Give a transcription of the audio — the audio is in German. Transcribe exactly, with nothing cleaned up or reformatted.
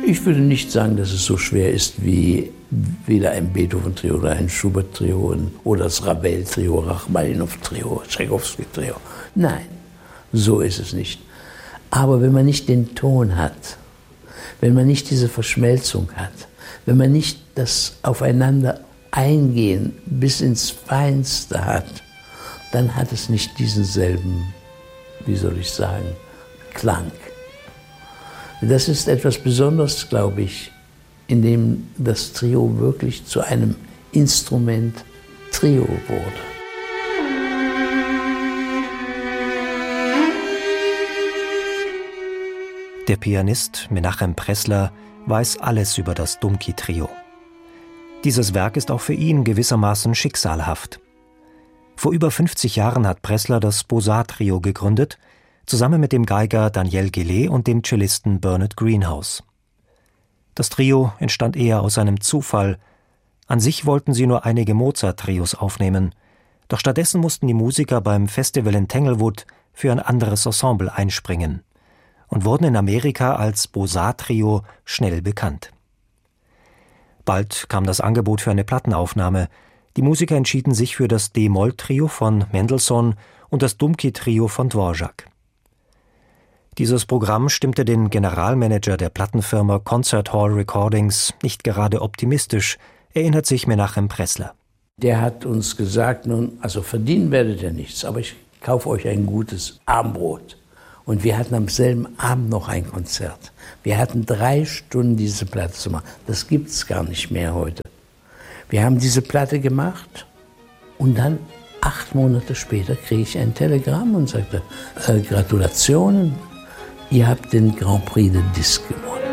Ich würde nicht sagen, dass es so schwer ist wie weder ein Beethoven-Trio oder ein Schubert-Trio oder das Ravel-Trio, Rachmaninow-Trio, Tchaikovsky-Trio. Nein, so ist es nicht. Aber wenn man nicht den Ton hat, wenn man nicht diese Verschmelzung hat, wenn man nicht das Aufeinander eingehen bis ins Feinste hat, dann hat es nicht diesen selben, wie soll ich sagen, Klang. Das ist etwas Besonderes, glaube ich, in dem das Trio wirklich zu einem Instrument Trio wurde. Der Pianist Menachem Pressler weiß alles über das Dumki-Trio. Dieses Werk ist auch für ihn gewissermaßen schicksalhaft. Vor über fünfzig Jahren hat Pressler das Beaux-Arts-Trio gegründet, zusammen mit dem Geiger Daniel Gillet und dem Cellisten Bernard Greenhouse. Das Trio entstand eher aus einem Zufall. An sich wollten sie nur einige Mozart-Trios aufnehmen, doch stattdessen mussten die Musiker beim Festival in Tanglewood für ein anderes Ensemble einspringen und wurden in Amerika als Beaux-Arts-Trio schnell bekannt. Bald kam das Angebot für eine Plattenaufnahme. Die Musiker entschieden sich für das D-Moll-Trio von Mendelssohn und das Dumki-Trio von Dvorak. Dieses Programm stimmte den Generalmanager der Plattenfirma Concert Hall Recordings nicht gerade optimistisch, erinnert sich Menachem Pressler. Der hat uns gesagt, nun, also verdienen werdet ihr nichts, aber ich kaufe euch ein gutes Abendbrot. Und wir hatten am selben Abend noch ein Konzert. Wir hatten drei Stunden diese Platte zu machen. Das gibt's gar nicht mehr heute. Wir haben diese Platte gemacht und dann acht Monate später kriege ich ein Telegramm und sagte, äh, Gratulationen, ihr habt den Grand Prix de Disque